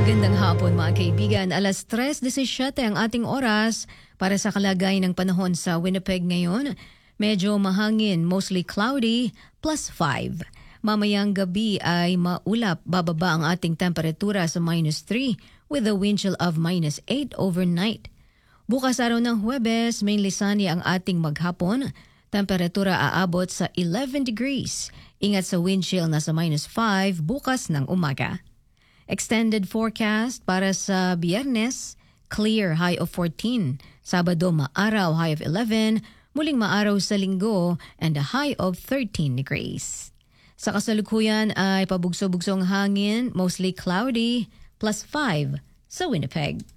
Magandang hapon mga kaibigan. Alas 3:17 ang ating oras para sa kalagayan ng panahon sa Winnipeg ngayon. Medyo mahangin, mostly cloudy, +5. Mamayang gabi ay maulap, bababa ang ating temperatura sa -3 with a wind chill of -8 overnight. Bukas araw ng Huwebes, mainly sunny ang ating maghapon. Temperatura aabot sa 11 degrees. Ingat sa wind chill na sa -5 bukas ng umaga. Extended forecast para sa Biyernes, clear, high of 14. Sabado, maaraw, high of 11. Muling maaraw sa Linggo and a high of 13 degrees. Sa kasalukuyan ay pabugso-bugsong hangin, mostly cloudy, +5 sa Winnipeg.